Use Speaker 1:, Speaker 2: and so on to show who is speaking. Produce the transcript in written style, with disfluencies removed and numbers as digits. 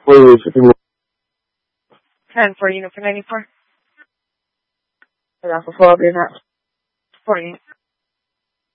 Speaker 1: Wait,
Speaker 2: 10 for unit for 94.
Speaker 3: Is that for 4 or not?
Speaker 2: 48.